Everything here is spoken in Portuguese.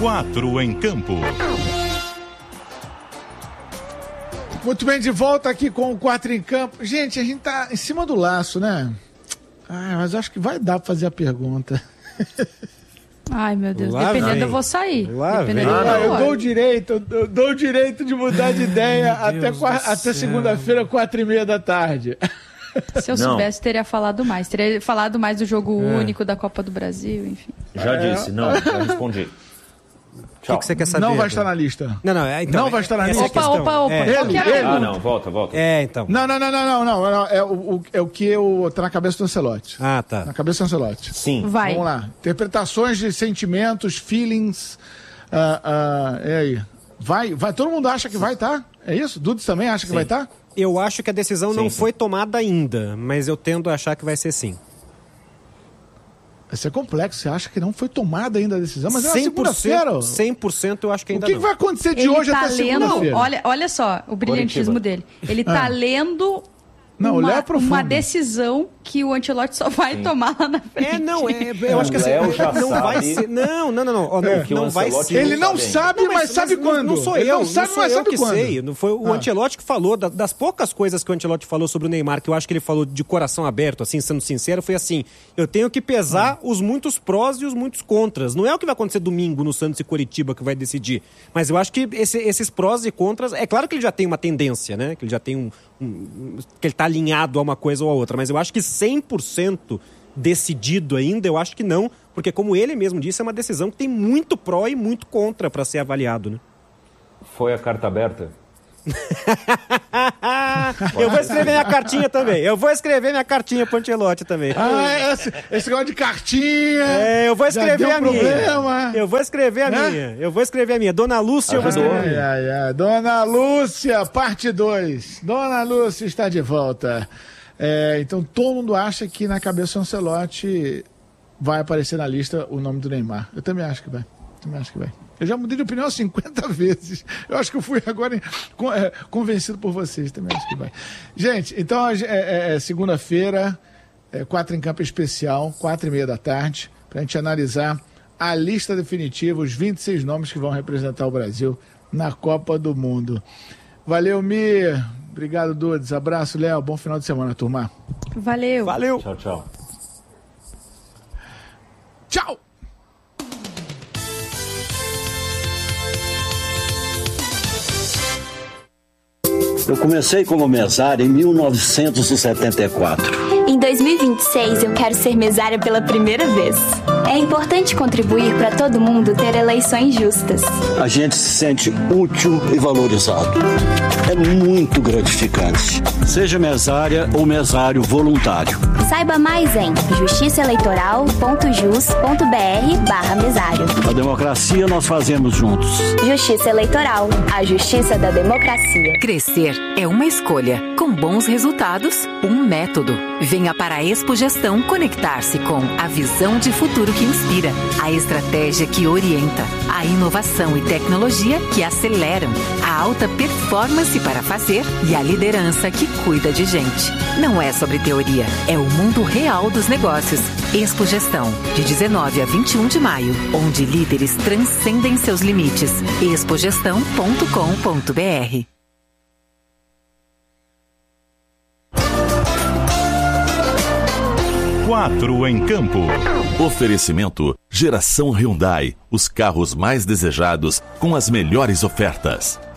4 em Campo. Muito bem, de volta aqui com o 4 em Campo. Gente, a gente tá em cima do laço, né? Mas acho que vai dar pra fazer a pergunta. Ai, meu Deus, Lá dependendo vem. eu vou sair. Lá Dependendo vem. Eu dou o direito de mudar de ideia até segunda-feira, 4h30 da tarde. Se eu soubesse, teria falado mais. Teria falado mais do jogo único da Copa do Brasil, enfim. Já disse, já respondi. O que você quer saber? Não vai estar na lista. Então, não vai estar na lista. Opa. Não, volta. Então. Não. É o que tá na cabeça do Ancelotti. Ah, tá. Na cabeça do Ancelotti. Sim. Vai. Vamos lá. Interpretações de sentimentos, feelings. É aí. Vai. Todo mundo acha que vai estar? É isso? Dudes também acha que vai estar? Eu acho que a decisão não foi tomada ainda, mas eu tendo a achar que vai ser sim. Vai ser complexo. Você acha que não foi tomada ainda a decisão? Mas é na segunda-feira. 100% eu acho que ainda não. O que vai acontecer de hoje até segunda-feira? Olha só o brilhantismo dele. Ele tá lendo uma decisão que o Ancelotti só vai tomar lá na frente. Eu acho que assim, não vai ser. Não vai ser. Ele não sabe, mas sabe quando. Não sou eu, não sou eu que sei. Não foi o Ancelotti que falou, das poucas coisas que o Ancelotti falou sobre o Neymar, que eu acho que ele falou de coração aberto, assim, sendo sincero, foi assim: eu tenho que pesar os muitos prós e os muitos contras. Não é o que vai acontecer domingo no Santos e Coritiba que vai decidir. Mas eu acho que esses prós e contras, é claro que ele já tem uma tendência, né? Que ele já tem que ele tá alinhado a uma coisa ou a outra, mas eu acho que 100% decidido ainda, eu acho que não, porque como ele mesmo disse, é uma decisão que tem muito pró e muito contra para ser avaliado, né? Foi a carta aberta? Eu vou escrever minha cartinha também. Eu vou escrever minha cartinha pro Ancelotti também. Esse negócio de cartinha. Eu vou escrever a minha. Problema. Eu vou escrever a minha. Dona Lúcia, eu vou escrever. Dona Lúcia, parte 2. Dona Lúcia está de volta. Então todo mundo acha que na cabeça do Ancelotti vai aparecer na lista o nome do Neymar. Eu também acho que vai. Eu já mudei de opinião 50 vezes. Eu acho que eu fui agora convencido por vocês. Também acho que vai. Gente, então segunda-feira, 4 em Campo especial, 4h30 da tarde, para a gente analisar a lista definitiva, os 26 nomes que vão representar o Brasil na Copa do Mundo. Valeu, Mir. Obrigado, Dudes. Abraço, Léo. Bom final de semana, turma. Valeu. Tchau. Tchau. Eu comecei como mesário em 1974. Em 2026, eu quero ser mesária pela primeira vez. É importante contribuir para todo mundo ter eleições justas. A gente se sente útil e valorizado. É muito gratificante. Seja mesária ou mesário voluntário. Saiba mais em justiçaeleitoral.jus.br/mesário. A democracia nós fazemos juntos. Justiça Eleitoral, a justiça da democracia. Crescer é uma escolha. Com bons resultados, um método. Venha para a Expo Gestão conectar-se com a visão de futuro que inspira, a estratégia que orienta, a inovação e tecnologia que aceleram, a alta performance para fazer e a liderança que cuida de gente. Não é sobre teoria, é o mundo real dos negócios. Expo Gestão, de 19 a 21 de maio, onde líderes transcendem seus limites. expogestão.com.br. Quatro em Campo. Oferecimento Geração Hyundai. Os carros mais desejados com as melhores ofertas.